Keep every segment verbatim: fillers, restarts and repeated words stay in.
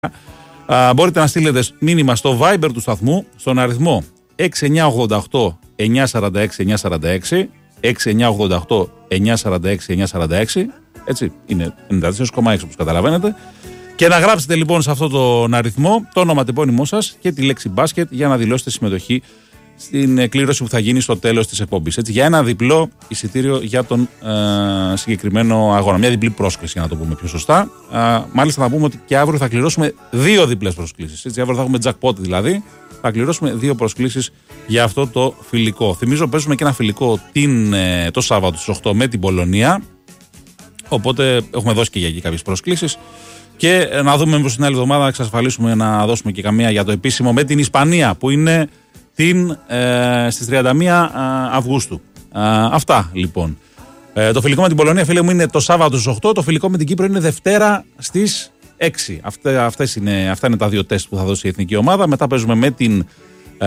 Α, μπορείτε να στείλετε μήνυμα στο Viber του σταθμού στον αριθμό έξι εννιά ογδόντα οκτώ εννιά σαράντα έξι εννιά σαράντα έξι έξι εννιά ογδόντα οκτώ εννιά σαράντα έξι εννιά σαράντα έξι, έτσι είναι ενενήντα τέσσερα κόμμα έξι όπως καταλαβαίνετε, και να γράψετε λοιπόν σε αυτόν τον αριθμό το όνομα, τεπώνυμό σας και τη λέξη μπάσκετ για να δηλώσετε συμμετοχή στην κλήρωση που θα γίνει στο τέλος της εκπομπής. Έτσι, για ένα διπλό εισιτήριο για τον ε, συγκεκριμένο αγώνα. Μια διπλή πρόσκληση, για να το πούμε πιο σωστά. Ε, μάλιστα, να πούμε ότι και αύριο θα κληρώσουμε δύο διπλές προσκλήσεις. Έτσι, αύριο θα έχουμε jackpot δηλαδή. Θα κληρώσουμε δύο προσκλήσεις για αυτό το φιλικό. Θυμίζω, παίζουμε και ένα φιλικό την, ε, το Σάββατο στις οκτώ με την Πολωνία. Οπότε έχουμε δώσει και για εκεί κάποιες προσκλήσεις. Και να δούμε μήπως την άλλη εβδομάδα να εξασφαλίσουμε να δώσουμε και καμία για το επίσημο με την Ισπανία, που είναι την, ε, στις τριάντα μία Αυγούστου. Ε, αυτά λοιπόν. Ε, το φιλικό με την Πολωνία, φίλε μου, είναι το Σάββατο στις οκτώ. Το φιλικό με την Κύπρο είναι Δευτέρα στις έξι. Αυτά, αυτές είναι, αυτά είναι τα δύο τεστ που θα δώσει η εθνική ομάδα. Μετά παίζουμε με την ε,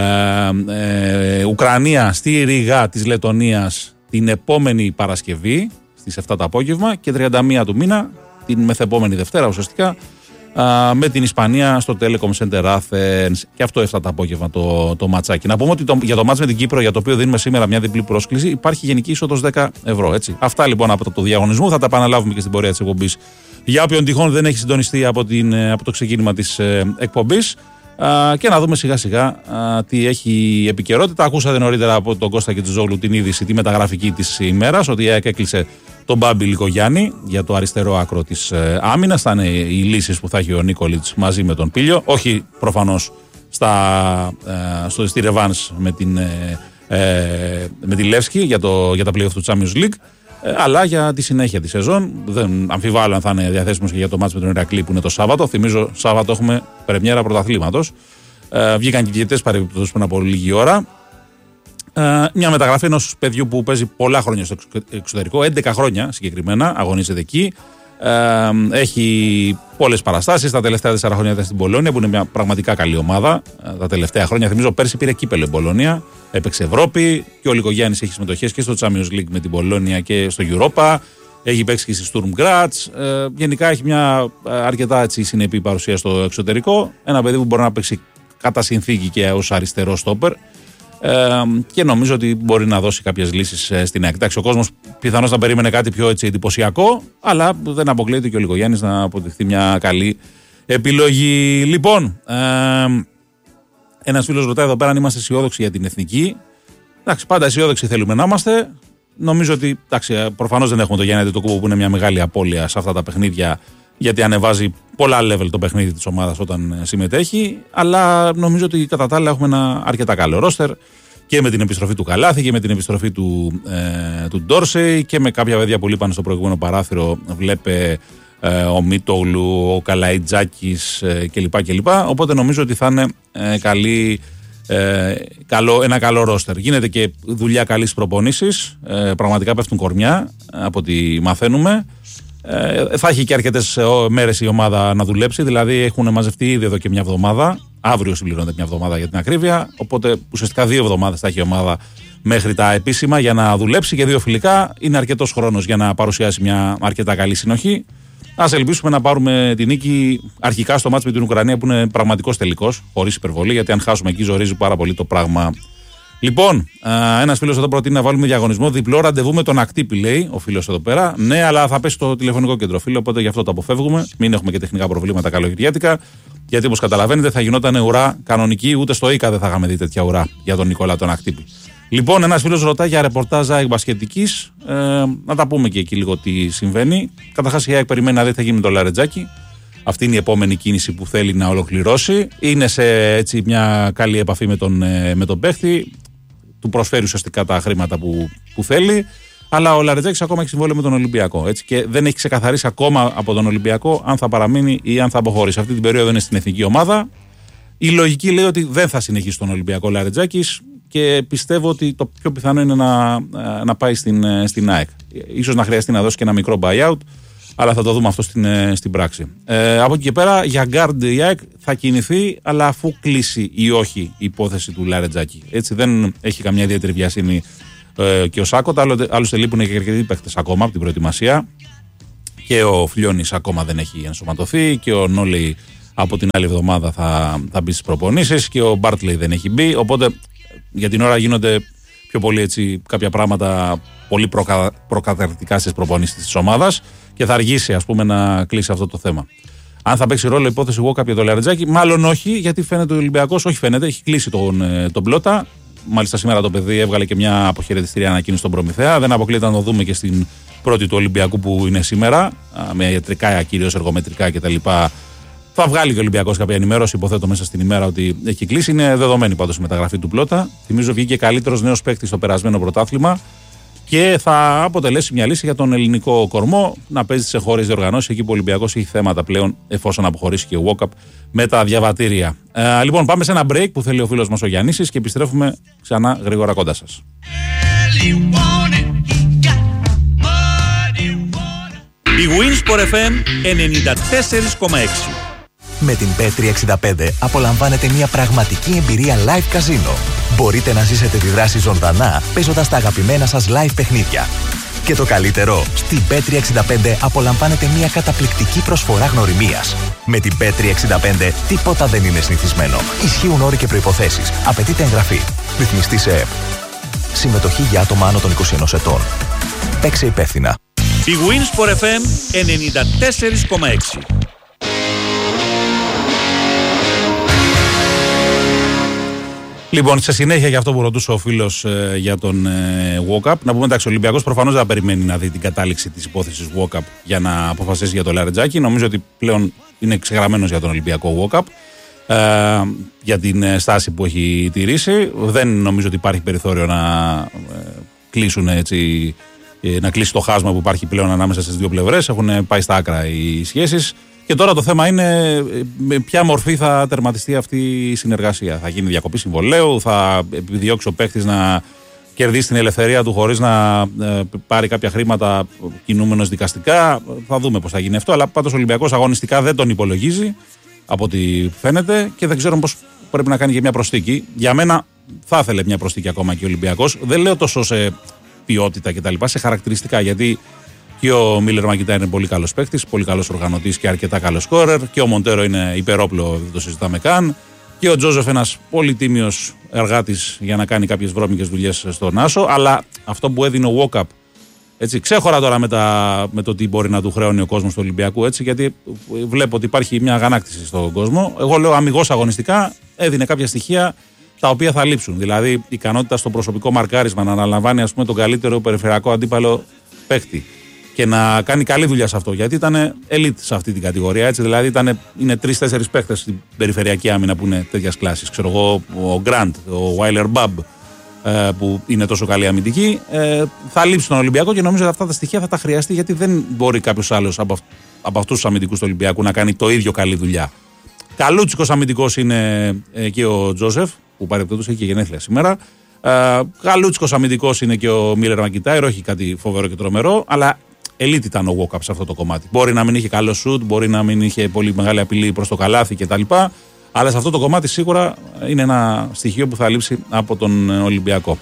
ε, Ουκρανία στη Ρήγα της Λετωνίας την επόμενη Παρασκευή στις επτά το απόγευμα, και τριάντα μία του μήνα την μεθεπόμενη Δευτέρα ουσιαστικά α, με την Ισπανία στο Telecom Center Athens, και αυτό επτά το απόγευμα το, το ματσάκι. Να πούμε ότι το, για το μάτς με την Κύπρο, για το οποίο δίνουμε σήμερα μια διπλή πρόσκληση, υπάρχει γενική είσοδος δέκα ευρώ. Έτσι. Αυτά λοιπόν από το, το διαγωνισμό, θα τα επαναλάβουμε και στην πορεία της εκπομπής για όποιον τυχόν δεν έχει συντονιστεί από, την, από το ξεκίνημα της ε, εκπομπής. Uh, και να δούμε σιγά σιγά uh, τι έχει επικαιρότητα. Ακούσατε νωρίτερα από τον Κώστα και τη Ζόγλου την είδηση, τη μεταγραφική της ημέρας, ότι η ΑΕΚ έκλεισε τον Μπάμπη Λικογιάννη για το αριστερό άκρο της uh, άμυνας. Θα είναι οι λύσεις που θα έχει ο Νίκολιτς μαζί με τον Πίλιο. Όχι προφανώς στα, uh, στο, στη Ρεβάνς με την, uh, uh, με τη Λεύσκη για, το, για τα play-off του Champions League, αλλά για τη συνέχεια τη σεζόν. Δεν αμφιβάλλω αν θα είναι διαθέσιμος και για το μάτς με τον Ηρακλή που είναι το Σάββατο. Θυμίζω, Σάββατο έχουμε πρεμιέρα πρωταθλήματος. Ε, βγήκαν και διαιτητές παρεμπιπτόντως πριν από λίγη ώρα. Ε, μια μεταγραφή ενός παιδιού που παίζει πολλά χρόνια στο εξωτερικό, έντεκα χρόνια συγκεκριμένα, αγωνίζεται εκεί. Ε, έχει πολλές παραστάσεις. Τα τελευταία τέσσερα χρόνια ήταν στην Πολώνια, που είναι μια πραγματικά καλή ομάδα. Ε, τα τελευταία χρόνια, θυμίζω, πέρσι πήρε κύπελλο η Πολώνια. Έπαιξε Ευρώπη, και ο Λικογιάννης έχει συμμετοχές και στο Champions League με την Πολώνια και στο Europa. Έχει παίξει και στη Sturm Graz. Ε, γενικά έχει μια αρκετά έτσι, συνεπή παρουσία στο εξωτερικό. Ένα παιδί που μπορεί να παίξει κατά συνθήκη και ως αριστερό στόπερ. Ε, και νομίζω ότι μπορεί να δώσει κάποιες λύσεις ε, στην ΑΕΚ. Ο κόσμος πιθανώς να περίμενε κάτι πιο έτσι, εντυπωσιακό, αλλά δεν αποκλείεται και ο Λικογιάννης να αποδειχθεί μια καλή επιλογή. Λοιπόν, ε, ένας φίλος ρωτάει εδώ πέρα αν είμαστε αισιόδοξοι για την εθνική. Εντάξει, πάντα αισιόδοξοι θέλουμε να είμαστε. Νομίζω ότι προφανώς δεν έχουμε το Γιάννη Αντετοκούμπο, που είναι μια μεγάλη απώλεια σε αυτά τα παιχνίδια, γιατί ανεβάζει πολλά level το παιχνίδι της ομάδας όταν συμμετέχει. Αλλά νομίζω ότι κατά τα άλλα έχουμε ένα αρκετά καλό ρόστερ, και με την επιστροφή του Καλάθη και με την επιστροφή του, ε, του Ντόρσεϊ, και με κάποια παιδιά που λείπαν στο προηγούμενο παράθυρο. Βλέπε ε, ο Μίτογλου, ο Καλαϊτζάκης ε, κλπ, κλπ. Οπότε νομίζω ότι θα είναι ε, καλή. Ε, καλό, ένα καλό ρόστερ. Γίνεται και δουλειά καλής προπονήσεις. Ε, πραγματικά πέφτουν κορμιά από ό,τι μαθαίνουμε. Ε, θα έχει και αρκετές μέρες η ομάδα να δουλέψει. Δηλαδή έχουν μαζευτεί ήδη εδώ και μια εβδομάδα. Αύριο συμπληρώνεται μια εβδομάδα για την ακρίβεια. Οπότε ουσιαστικά δύο εβδομάδες θα έχει η ομάδα μέχρι τα επίσημα για να δουλέψει, και δύο φιλικά. Είναι αρκετός χρόνος για να παρουσιάσει μια αρκετά καλή συνοχή. Ας ελπίσουμε να πάρουμε την νίκη αρχικά στο μάτς με την Ουκρανία, που είναι πραγματικός τελικός, χωρίς υπερβολή, γιατί αν χάσουμε εκεί ζορίζει πάρα πολύ το πράγμα. Λοιπόν, ένας φίλος εδώ προτείνει να βάλουμε διαγωνισμό διπλό ραντεβού με τον Ακτύπη, λέει ο φίλος εδώ πέρα. Ναι, αλλά θα πέσει το τηλεφωνικό κέντρο, φίλο, οπότε γι' αυτό το αποφεύγουμε. Μην έχουμε και τεχνικά προβλήματα καλοκαιριάτικα, γιατί όπως καταλαβαίνετε θα γινόταν ουρά κανονική, ούτε στο ΙΚΑ δεν θα είχαμε δει τέτοια ουρά για τον Νικόλα τον Ακτύπη. Λοιπόν, ένας φίλος ρωτάει για ρεπορτάζ ΑΕΚ μπασκετικής. Ε, να τα πούμε και εκεί λίγο τι συμβαίνει. Καταρχάς, η ΑΕΚ περιμένει να δει τι θα γίνει με το Λαρετζάκι. Αυτή είναι η επόμενη κίνηση που θέλει να ολοκληρώσει. Είναι σε έτσι, μια καλή επαφή με τον, με τον παίχτη. Του προσφέρει ουσιαστικά τα χρήματα που, που θέλει. Αλλά ο Λαρετζάκης ακόμα έχει συμβόλαιο με τον Ολυμπιακό. Έτσι, και δεν έχει ξεκαθαρίσει ακόμα από τον Ολυμπιακό αν θα παραμείνει ή αν θα αποχωρήσει. Αυτή την περίοδο είναι στην εθνική ομάδα. Η λογική λέει ότι δεν θα συνεχίσει τον Ολυμπιακό Λαρετζάκης. Και πιστεύω ότι το πιο πιθανό είναι να, να πάει στην, στην ΑΕΚ. Ίσως να χρειαστεί να δώσει και ένα μικρό buyout, αλλά θα το δούμε αυτό στην, στην πράξη. Ε, από εκεί και πέρα, για guard η ΑΕΚ θα κινηθεί, αλλά αφού κλείσει ή όχι η υπόθεση του Λαρετζάκη. Έτσι δεν έχει καμιά ιδιαίτερη βιασύνη ε, και ο Σάκοτα, άλλωστε λείπουν και αρκετοί παίκτες ακόμα από την προετοιμασία. Και ο Φλιώνης ακόμα δεν έχει ενσωματωθεί, και ο Νόλεϊ από την άλλη εβδομάδα θα, θα μπει στις προπονήσεις και ο Μπάρτλεϊ δεν έχει μπει. Οπότε για την ώρα γίνονται πιο πολύ έτσι, κάποια πράγματα πολύ προκα, προκαταρκτικά στις προπονήσεις της ομάδας και θα αργήσει ας πούμε να κλείσει αυτό το θέμα. Αν θα παίξει ρόλο η υπόθεση Walkup για το Λαρετζάκη, μάλλον όχι, γιατί φαίνεται ο Ολυμπιακός, όχι φαίνεται, έχει κλείσει τον, τον Πλότα. Μάλιστα σήμερα το παιδί έβγαλε και μια αποχαιρετιστήρια ανακοίνωση στον Προμηθέα. Δεν αποκλείεται να το δούμε και στην πρώτη του Ολυμπιακού που είναι σήμερα, με ιατρικά, κυρίως εργομετρικά κτλ. Θα βγάλει και ο Ολυμπιακός κάποια ενημέρωση, υποθέτω μέσα στην ημέρα ότι έχει κλείσει. Είναι δεδομένη πάντως η μεταγραφή του Πλότα. Θυμίζω βγήκε καλύτερος νέος παίκτης στο περασμένο πρωτάθλημα και θα αποτελέσει μια λύση για τον ελληνικό κορμό να παίζει σε χώρες διοργανώσεις εκεί που ο Ολυμπιακός έχει θέματα πλέον εφόσον αποχωρήσει και ο Walkup με τα διαβατήρια. Ε, λοιπόν, πάμε σε ένα break που θέλει ο φίλος μας ο Γιάννης και επιστρέφουμε ξανά γρήγορα κοντά σας. Η Winsport εφ εμ ενενήντα τέσσερα κόμμα έξι. Με την πι τριακόσια εξήντα πέντε απολαμβάνετε μια πραγματική εμπειρία live καζίνο. Μπορείτε να ζήσετε τη δράση ζωντανά παίζοντας τα αγαπημένα σας live παιχνίδια. Και το καλύτερο, στην πι τριακόσια εξήντα πέντε απολαμβάνετε μια καταπληκτική προσφορά γνωριμίας. Με την πι τριακόσια εξήντα πέντε τίποτα δεν είναι συνηθισμένο. Ισχύουν όροι και προϋποθέσεις. Απαιτείται εγγραφή. Ρυθμιστή σε ΕΕΠ. Συμμετοχή για άτομα άνω των είκοσι ενός ετών. Παίξε υπεύθυνα. Η Winsport εφ εμ ενενήντα τέσσερα κόμμα έξι. Λοιπόν, σε συνέχεια για αυτό που ρωτούσε ο φίλος ε, για τον ε, Walkup, να πούμε εντάξει, ο Ολυμπιακός προφανώς δεν περιμένει να δει την κατάληξη της υπόθεσης Walkup για να αποφασίσει για το Λαρετζάκη. Νομίζω ότι πλέον είναι ξεγραμμένος για τον Ολυμπιακό Walkup, ε, για την ε, στάση που έχει τηρήσει. Δεν νομίζω ότι υπάρχει περιθώριο να ε, κλείσουν έτσι, ε, να κλείσει το χάσμα που υπάρχει πλέον ανάμεσα στις δύο πλευρές. Έχουν πάει στα άκρα οι σχέσεις. Και τώρα το θέμα είναι με ποια μορφή θα τερματιστεί αυτή η συνεργασία. Θα γίνει διακοπή συμβολαίου, θα επιδιώξει ο παίκτης να κερδίσει την ελευθερία του χωρίς να ε, πάρει κάποια χρήματα κινούμενος δικαστικά. Θα δούμε πώς θα γίνει αυτό. Αλλά πάντως ο Ολυμπιακός αγωνιστικά δεν τον υπολογίζει από ό,τι φαίνεται και δεν ξέρω πώς πρέπει να κάνει και μια προσθήκη. Για μένα θα ήθελε μια προσθήκη ακόμα και ο Ολυμπιακός. Δεν λέω τόσο σε ποιότητα κτλ., σε χαρακτηριστικά, γιατί. Και ο Μίλερ Μακιτά είναι πολύ καλός παίκτης, πολύ καλός οργανωτής και αρκετά καλός σκόρερ. Και ο Μοντέρο είναι υπερόπλο, δεν το συζητάμε καν. Και ο Τζόζεφ ένας πολύ τίμιος εργάτης για να κάνει κάποιες βρώμικες δουλειές στον Άσο. Αλλά αυτό που έδινε ο Walkup, έτσι, ξέχωρα τώρα με, τα, με το τι μπορεί να του χρεώνει ο κόσμος του Ολυμπιακού, έτσι, γιατί βλέπω ότι υπάρχει μια αγανάκτηση στον κόσμο. Εγώ λέω αμιγώς αγωνιστικά έδινε κάποια στοιχεία τα οποία θα λείψουν. Δηλαδή η ικανότητα στο προσωπικό μαρκάρισμα να αναλαμβάνει ας πούμε, τον καλύτερο περιφερειακό αντίπαλο παίκτη. Και να κάνει καλή δουλειά σε αυτό. Γιατί ήταν elite σε αυτή την κατηγορία. Έτσι, δηλαδή ήταν, είναι τρεις-τέσσερις παίκτες στην περιφερειακή άμυνα που είναι τέτοιας κλάσης. Ξέρω εγώ, ο Γκραντ, ο Βάιλερ Μπαμπ ε, που είναι τόσο καλή αμυντική. Ε, θα λείψει τον Ολυμπιακό και νομίζω ότι αυτά τα στοιχεία θα τα χρειαστεί γιατί δεν μπορεί κάποιος άλλος από, από αυτούς τους αμυντικούς του Ολυμπιακού να κάνει το ίδιο καλή δουλειά. Καλούτσικος αμυντικός είναι ε, και ο Τζόζεφ που παρεπτόντως έχει και γενέθλια σήμερα. Ε, Καλούτσικος αμυντικός είναι και ο Μίλερ Μακιτάιρ, όχι κάτι φοβερό και τρομερό, αλλά. Ελίτ ήταν ο Walkup σε αυτό το κομμάτι. Μπορεί να μην είχε καλό σουτ, μπορεί να μην είχε πολύ μεγάλη απειλή προς το καλάθι κτλ. Αλλά σε αυτό το κομμάτι σίγουρα είναι ένα στοιχείο που θα λείψει από τον Ολυμπιακό.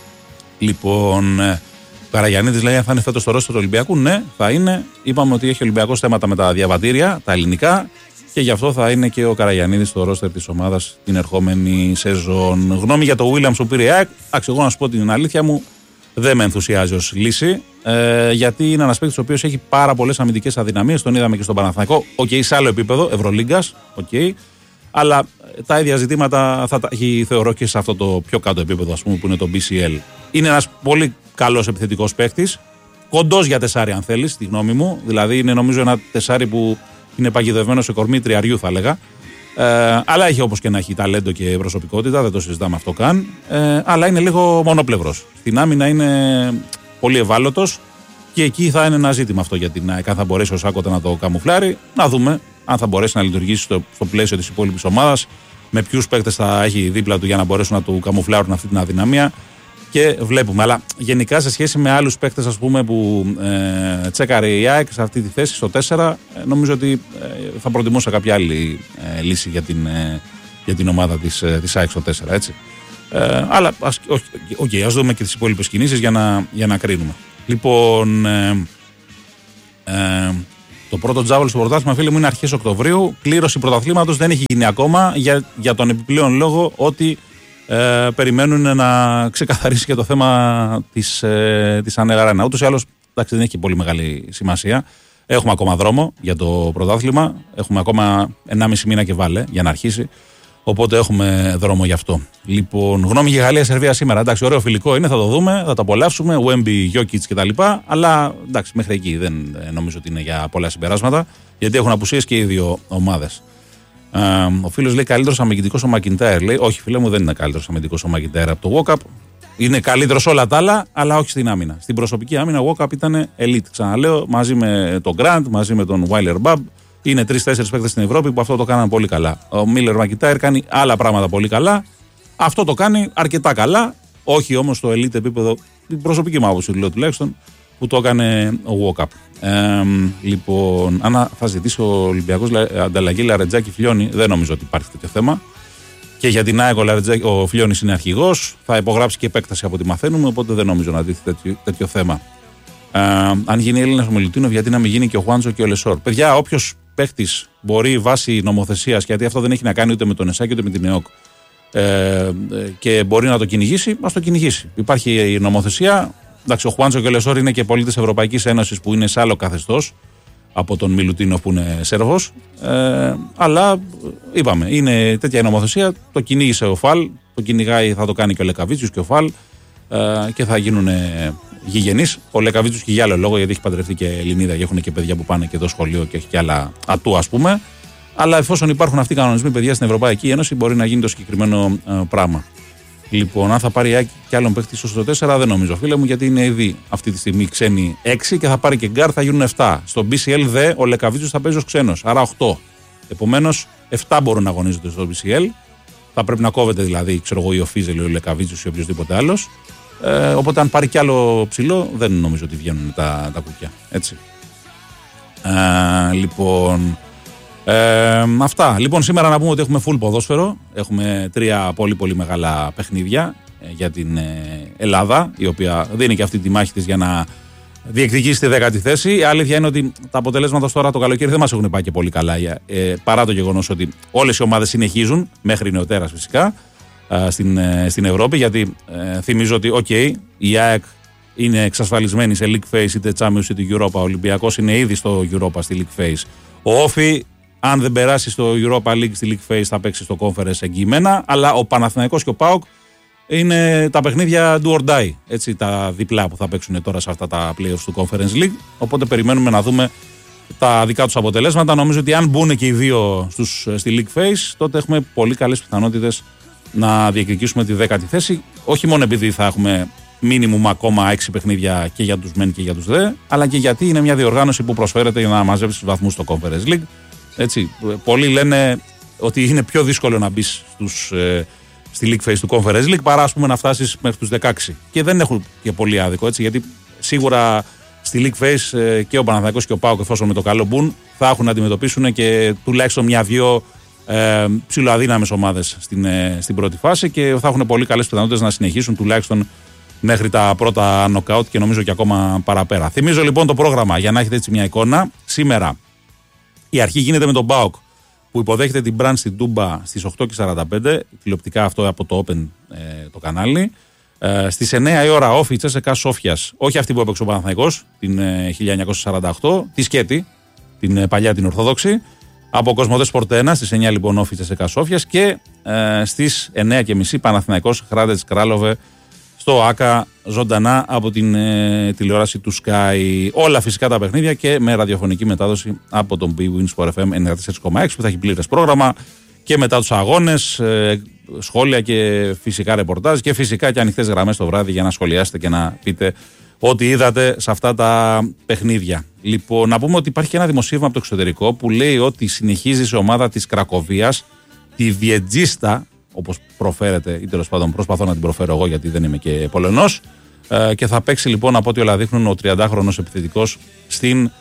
Λοιπόν, ο Καραγιαννίδης λέει: αν θα είναι φέτος στο ρόστερ του Ολυμπιακού, ναι, θα είναι. Είπαμε ότι έχει ο Ολυμπιακός θέματα με τα διαβατήρια, τα ελληνικά, και γι' αυτό θα είναι και ο Καραγιαννίδης στο ρόστερ της ομάδας την ερχόμενη σεζόν. Γνώμη για το Williams που πήρε η ΑΕΚ. Εντάξει, εγώ να σου πω την αλήθεια μου. Δεν με ενθουσιάζει ως λύση, ε, γιατί είναι ένας παίκτης ο οποίος έχει πάρα πολλές αμυντικές αδυναμίες. Τον είδαμε και στον Παναθηναϊκό. Οκ, okay, σε άλλο επίπεδο, Ευρωλίγκας, okay, αλλά τα ίδια ζητήματα θα τα έχει, θεωρώ, και σε αυτό το πιο κάτω επίπεδο, ας πούμε, που είναι το μπι σι ελ. Είναι ένας πολύ καλός επιθετικός παίκτης, κοντός για τεσάρι, αν θέλεις, τη γνώμη μου. Δηλαδή, είναι νομίζω ένα τεσάρι που είναι παγιδευμένο σε κορμί τριαριού, θα έλεγα. Ε, αλλά έχει όπως και να έχει ταλέντο και προσωπικότητα, δεν το συζητάμε αυτό καν. Ε, αλλά είναι λίγο μονοπλευρός. Στην άμυνα είναι πολύ ευάλωτος και εκεί θα είναι ένα ζήτημα αυτό για την ΑΕΚ. Αν θα μπορέσει ο Σάκοτα να το καμουφλάρει, να δούμε αν θα μπορέσει να λειτουργήσει στο, στο πλαίσιο της υπόλοιπης ομάδας, με ποιους παίκτες θα έχει δίπλα του για να μπορέσουν να του καμουφλάρουν αυτή την αδυναμία. Και βλέπουμε. Αλλά γενικά σε σχέση με άλλους παίκτες, ας πούμε, που ε, τσέκαρε η ΑΕΚ σε αυτή τη θέση, στο τέσσερα, ε, νομίζω ότι ε, θα προτιμούσα κάποια άλλη ε, λύση για την, ε, για την ομάδα της, ε, της ΑΕΚ στο τέσσερα. Έτσι. Ε, αλλά ας, όχι, okay, ας δούμε και τις υπόλοιπες κινήσεις για να, για να κρίνουμε. Λοιπόν, ε, ε, Το πρώτο τζάβολο στο πρωτάθλημα, φίλε μου, είναι αρχές Οκτωβρίου. Κλήρωση πρωταθλήματος δεν έχει γίνει ακόμα για, για τον επιπλέον λόγο ότι ε, περιμένουν να ξεκαθαρίσει και το θέμα της, ε, της Ανεγαρένα. Ούτως ή άλλως, εντάξει, δεν έχει και πολύ μεγάλη σημασία. Έχουμε ακόμα δρόμο για το πρωτάθλημα. Έχουμε ακόμα ενάμιση μήνα και βάλε για να αρχίσει. Οπότε έχουμε δρόμο γι' αυτό. Λοιπόν, γνώμη για Γαλλία-Σερβία σήμερα. Εντάξει, ωραίο φιλικό είναι, θα το δούμε, θα το απολαύσουμε. Wemby, Jokic κτλ. Αλλά εντάξει, μέχρι εκεί δεν νομίζω ότι είναι για πολλά συμπεράσματα. Γιατί έχουν απουσίες και οι δύο ομάδες. Ε, ο φίλος λέει καλύτερος αμυντικός ο Μακιντάιρ. Λέει, όχι, φίλε μου, δεν είναι καλύτερος αμυντικός ο Μακιντάιρ από το Walkup. Είναι καλύτερος όλα τα άλλα, αλλά όχι στην άμυνα. Στην προσωπική άμυνα ο Walkup ήταν elite. Ξαναλέω, μαζί με τον Grant, μαζί με τον Weiler Babb. Είναι τρεις-τέσσερις παίκτες στην Ευρώπη που αυτό το κάναν πολύ καλά. Ο Μίλερ Μακιντάιρ κάνει άλλα πράγματα πολύ καλά. Αυτό το κάνει αρκετά καλά. Όχι όμως στο elite επίπεδο, την προσωπική μου άποψη λέω τουλάχιστον, που το έκανε ο Walkup. Ε, λοιπόν, αν θα ζητήσει ο Ολυμπιακός ανταλλαγή Λαρετζάκη Φλιώνη, δεν νομίζω ότι υπάρχει τέτοιο θέμα. Και για την ΑΕΚ ο, ο Φλιώνης είναι αρχηγός. Θα υπογράψει και επέκταση από ό,τι μαθαίνουμε. Οπότε δεν νομίζω να δείχνει τέτοιο, τέτοιο θέμα. Ε, αν γίνει Έλληνας ο Μιλουτίνοφ, γιατί να μην γίνει και ο Χουάντζο και ο Λεσόρ. Παιδιά, όποιος παίχτης μπορεί βάσει νομοθεσίας, γιατί αυτό δεν έχει να κάνει ούτε με τον ΕΣΑ ούτε με την ΕΟΚ, ε, και μπορεί να το κυνηγήσει, ας το κυνηγήσει. Υπάρχει η νομοθεσία. Εντάξει, ο Χουάντζο και ο Λεσόρ είναι και πολίτες Ευρωπαϊκής Ένωσης που είναι σε άλλο καθεστώς από τον Μιλουτίνοφ που είναι Σέρβος. Ε, αλλά είπαμε, είναι τέτοια η νομοθεσία. Το κυνήγησε ο Φαλ, το κυνηγάει, θα το κάνει και ο Λεκαβίτσιος και ο Φαλ ε, και θα γίνουν γηγενείς. Ο Λεκαβίτσιος και για άλλο λόγο, γιατί έχει παντρευτεί και Ελληνίδα και έχουν και παιδιά που πάνε και εδώ σχολείο και έχει και άλλα ατού, ας πούμε. Αλλά εφόσον υπάρχουν αυτοί οι κανονισμοί, παιδιά, στην Ευρωπαϊκή Ένωση, μπορεί να γίνει το συγκεκριμένο ε, πράγμα. Λοιπόν, αν θα πάρει Άκη και άλλον παίχτη στο τέσσερα, δεν νομίζω, φίλε μου, γιατί είναι ήδη αυτή τη στιγμή ξένοι έξι και θα πάρει και γκάρ, θα γίνουν επτά. Στο μπι σι ελ δε ο Λεκαβίτσιος θα παίζει ως ξένος, άρα οκτώ. Επομένως, επτά μπορούν να αγωνίζονται στο μπι σι ελ. Θα πρέπει να κόβεται δηλαδή, ξέρω εγώ, ή ο Φίζελ ή ο Λεκαβίτσιος ή οποιοδήποτε άλλος. Ε, οπότε, αν πάρει κι άλλο ψηλό, δεν νομίζω ότι βγαίνουν τα, τα κουκιά. Έτσι. Ε, λοιπόν. Ε, αυτά. Λοιπόν, σήμερα να πούμε ότι έχουμε full ποδόσφαιρο. Έχουμε τρία πολύ πολύ μεγάλα παιχνίδια ε, για την ε, Ελλάδα, η οποία δίνει και αυτή τη μάχη της για να διεκδικήσει τη δέκατη θέση. Η αλήθεια είναι ότι τα αποτελέσματα τώρα το καλοκαίρι δεν μας έχουν πάει και πολύ καλά, ε, παρά το γεγονός ότι όλες οι ομάδες συνεχίζουν, μέχρι νεοτέρας φυσικά, ε, στην, ε, στην Ευρώπη. Γιατί ε, θυμίζω ότι okay, η ΑΕΚ είναι εξασφαλισμένη σε League Phase, είτε Champions είτε Europa. Ο Ολυμπιακός είναι ήδη στο Europa, στη League Phase. Ο Όφι, αν δεν περάσει στο Europa League, στη League Phase, θα παίξει στο Conference εγγυημένα. Αλλά ο Παναθηναϊκός και ο ΠΑΟΚ είναι τα παιχνίδια do or die. Έτσι, τα διπλά που θα παίξουν τώρα σε αυτά τα playoffs του Conference League. Οπότε περιμένουμε να δούμε τα δικά τους αποτελέσματα. Νομίζω ότι αν μπουν και οι δύο στους, στη League Phase, τότε έχουμε πολύ καλές πιθανότητες να διεκδικήσουμε τη δέκατη θέση. Όχι μόνο επειδή θα έχουμε μίνιμουμ ακόμα έξι παιχνίδια και για τους μεν και για τους δε, αλλά και γιατί είναι μια διοργάνωση που προσφέρεται για να μαζεύει βαθμούς στο Conference League. Έτσι, πολλοί λένε ότι είναι πιο δύσκολο να μπει στους, ε, στη League Phase του Conference League παρά, ας πούμε, να φτάσεις μέχρι τους δεκαέξι. Και δεν έχουν και πολύ άδικο, έτσι, γιατί σίγουρα στη League Phase ε, και ο Παναθηναϊκός και ο ΠΑΟΚ, εφόσον με το καλό μπουν, θα έχουν να αντιμετωπίσουν και τουλάχιστον μια-δυο ε, ψιλοαδύναμες ομάδες στην, ε, στην πρώτη φάση και θα έχουν πολύ καλές πιθανότητες να συνεχίσουν τουλάχιστον μέχρι τα πρώτα νοκάουτ και νομίζω και ακόμα παραπέρα. Θυμίζω λοιπόν το πρόγραμμα για να έχετε έτσι μια εικόνα. Σήμερα η αρχή γίνεται με τον ΠΑΟΚ που υποδέχεται την Μπραντ στην Τούμπα στις οκτώ και σαράντα πέντε, τηλεοπτικά αυτό από το Open ε, το κανάλι. Ε, στις εννιά η ώρα Όφι Τσέσσεκα Σόφιας, όχι αυτή που έπαιξε ο Παναθηναϊκός την ε, χίλια εννιακόσια σαράντα οκτώ, τη Σκέτη, την ε, παλιά την Ορθόδοξη. Από Κοσμοτέ Σπορτ ένα στις εννιά λοιπόν Όφι Τσέσσεκα Σόφιας και ε, στις εννιά και μισή Παναθηναϊκός Χράντετς Κράλοβε στο ΆΚΑ ζωντανά από την ε, τηλεόραση του Sky. Όλα φυσικά τα παιχνίδια και με ραδιοφωνική μετάδοση από τον Bwin Sport εφ εμ ενενήντα τέσσερα κόμμα έξι που θα έχει πλήρες πρόγραμμα και μετά τους αγώνες, ε, σχόλια και φυσικά ρεπορτάζ και φυσικά και ανοιχτές γραμμές το βράδυ για να σχολιάσετε και να πείτε ό,τι είδατε σε αυτά τα παιχνίδια. Λοιπόν, να πούμε ότι υπάρχει και ένα δημοσίευμα από το εξωτερικό που λέει ότι συνεχίζει σε ομάδα της Κρακοβίας τη Βιετζίστα, όπως προφέρεται, ή τέλος πάντων προσπαθώ να την προφέρω εγώ γιατί δεν είμαι και Πολωνός, ε, και θα παίξει λοιπόν από ό,τι όλα δείχνουν ο τριαντάχρονος επιθετικός στην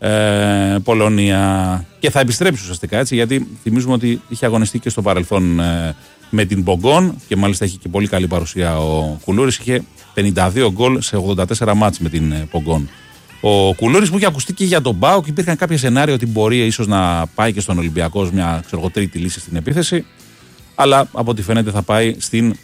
ε, Πολωνία και θα επιστρέψει ουσιαστικά, έτσι, γιατί θυμίζουμε ότι είχε αγωνιστεί και στο παρελθόν ε, με την Πογκόν και μάλιστα έχει και πολύ καλή παρουσία ο Κουλούρης, είχε πενήντα δύο γκολ σε ογδόντα τέσσερα μάτς με την Πογκόν ο Κουλούρης που είχε ακουστεί και για τον ΠΑΟΚ. Υπήρχαν κάποια σενάρια ότι μπορεί ίσως να πάει και στον Ολυμπιακό ως μια ξέρω, τρίτη λύση στην επίθεση. Αλλά από ό,τι φαίνεται θα πάει στην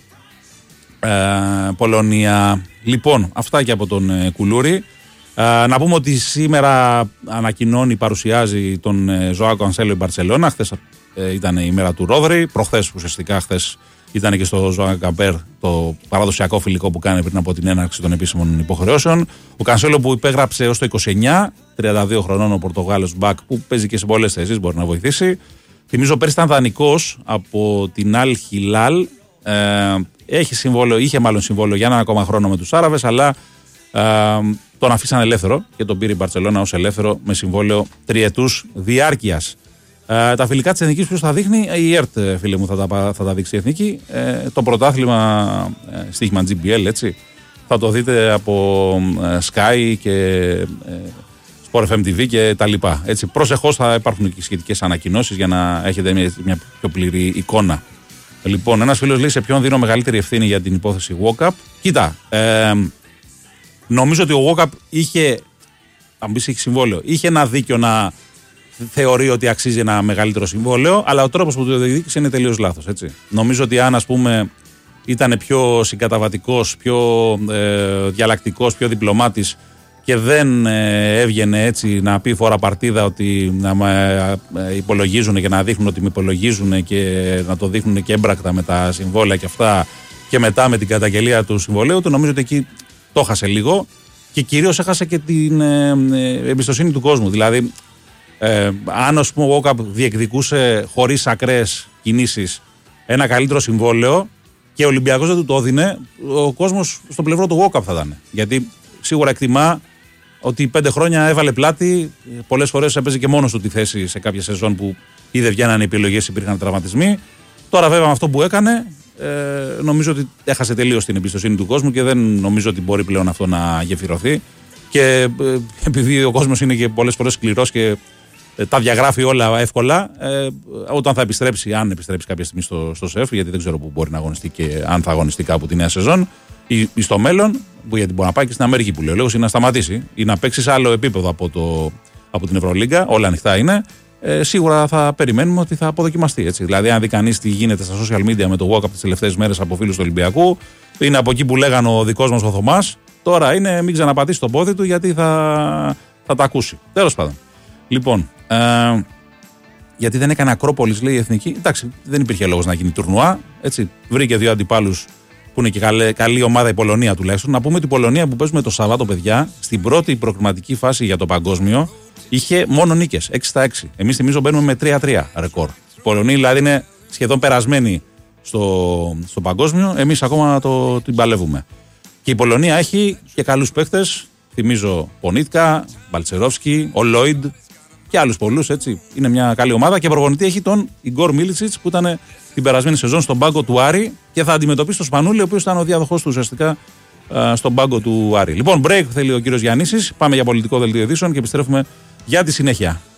ε, Πολωνία. Λοιπόν, αυτά και από τον ε, Κουλούρη. Ε, να πούμε ότι σήμερα ανακοινώνει, παρουσιάζει τον ε, Ζωάκο Κανσέλο η Μπαρτσελώνα. Χθες ε, ήταν η μέρα του Ρόδρυ. Προχθές ουσιαστικά χθες ήταν και στο Ζωάκο Καμπέρ το παραδοσιακό φιλικό που κάνει πριν από την έναρξη των επίσημων υποχρεώσεων. Ο Κανσέλο που υπέγραψε ως το είκοσι εννιά, τριάντα δύο χρονών ο Πορτογάλος μπακ που παίζει και σε πολλές θέσεις, μπορεί να βοηθήσει. Θυμίζω πέρυσι ήταν δανεικός από την Αλ Χιλάλ. Ε, έχει συμβόλαιο, είχε μάλλον συμβόλαιο για έναν ακόμα χρόνο με τους Άραβες, αλλά ε, τον αφήσαν ελεύθερο και τον πήρε η Μπαρτσελώνα ως ελεύθερο με συμβόλαιο τριετούς διάρκειας. Ε, τα φιλικά της Εθνικής ποιος θα δείχνει, η ΕΡΤ φίλε μου θα τα, θα τα δείξει η Εθνική. Ε, το πρωτάθλημα ε, στοίχημα τζι μπι ελ, έτσι. Θα το δείτε από ε, Sky και ε, Sport εφ εμ τι βι και τα λοιπά. Έτσι, προσεχώς θα υπάρχουν και σχετικές ανακοινώσεις για να έχετε μια, μια πιο πλήρη εικόνα. Λοιπόν, ένας φίλος λέει σε ποιον δίνω μεγαλύτερη ευθύνη για την υπόθεση Walkup. Κοίτα, ε, νομίζω ότι ο Walkup είχε, αν πεις είχε συμβόλαιο, είχε ένα δίκιο να θεωρεί ότι αξίζει ένα μεγαλύτερο συμβόλαιο, αλλά ο τρόπος που το διεκδίκησε είναι τελείως λάθος. Έτσι. Νομίζω ότι αν ας πούμε ήταν πιο συγκαταβατικός, πιο ε, διαλλακτικός, πιο διπλωμάτης και δεν ε, έβγαινε έτσι να πει φορά παρτίδα ότι να με ε, υπολογίζουν και να δείχνουν ότι με υπολογίζουν και να το δείχνουν και έμπρακτα με τα συμβόλαια και αυτά και μετά με την καταγγελία του συμβολέου του, νομίζω ότι εκεί το έχασε λίγο και κυρίως έχασε και την ε, ε, εμπιστοσύνη του κόσμου. Δηλαδή, ε, αν ας πούμε, ο Walkup διεκδικούσε χωρίς ακραίες κινήσεις ένα καλύτερο συμβόλαιο και ο Ολυμπιακός δεν του το έδινε, ο κόσμος στο πλευρό του Walkup θα ήταν. Γιατί σίγουρα εκτιμά ότι πέντε χρόνια έβαλε πλάτη, πολλές φορές έπαιζε και μόνος του τη θέση σε κάποια σεζόν που είδε βγαίνανε επιλογές, υπήρχαν τραυματισμοί. Τώρα βέβαια με αυτό που έκανε, ε, νομίζω ότι έχασε τελείως την εμπιστοσύνη του κόσμου και δεν νομίζω ότι μπορεί πλέον αυτό να γεφυρωθεί. Και ε, επειδή ο κόσμος είναι και πολλές φορές σκληρός και ε, τα διαγράφει όλα εύκολα, ε, όταν θα επιστρέψει, αν επιστρέψει κάποια στιγμή στο, στο ΣΕΦ, γιατί δεν ξέρω πού μπορεί να αγωνιστεί και αν θα αγωνιστεί κάπου τη νέα σεζόν, ή, ή στο μέλλον, που γιατί μπορεί να πάει και στην Αμερική που λέει ο λόγος, ή να σταματήσει ή να παίξει σε άλλο επίπεδο από, το, από την Ευρωλίγκα, όλα ανοιχτά είναι. Ε, σίγουρα θα περιμένουμε ότι θα αποδοκιμαστεί. Έτσι. Δηλαδή, αν δει κανείς τι γίνεται στα social media με το Walkup τις τελευταίες μέρες από φίλους του Ολυμπιακού, είναι από εκεί που λέγανε ο δικός μας ο Θωμάς. Τώρα είναι μην ξαναπατήσει το πόδι του γιατί θα, θα τα ακούσει. Τέλος πάντων. Λοιπόν, ε, γιατί δεν έκανε Ακρόπολης, λέει η Εθνική. Εντάξει, δεν υπήρχε λόγος να γίνει τουρνουά. Έτσι. Βρήκε δύο αντιπάλους που είναι και καλή, καλή ομάδα η Πολωνία τουλάχιστον. Να πούμε ότι η Πολωνία που παίζουμε το Σαββάτο, παιδιά, στην πρώτη προκριματική φάση για το παγκόσμιο, είχε μόνο νίκες, έξι στα έξι. Εμείς θυμίζω μπαίνουμε με τρία τρία ρεκόρ. Οι Πολωνοί δηλαδή είναι σχεδόν περασμένοι στο, στο παγκόσμιο, εμείς ακόμα το, την παλεύουμε. Και η Πολωνία έχει και καλούς παίχτες, θυμίζω Πονίτκα, Μπαλτσερόφσκι, ο Λόιντ και άλλους πολλούς, έτσι. Είναι μια καλή ομάδα και προπονητή έχει τον Ιγκόρ Μίλιτσιτς που ήταν την περασμένη σεζόν στον πάγκο του Άρη και θα αντιμετωπίσει τον Σπανούλη, ο οποίος ήταν ο διάδοχος του ουσιαστικά στον πάγκο του Άρη. Λοιπόν, break θέλει ο κύριος Γιαννίσης. Πάμε για πολιτικό δελτίο ειδήσεων και επιστρέφουμε για τη συνέχεια.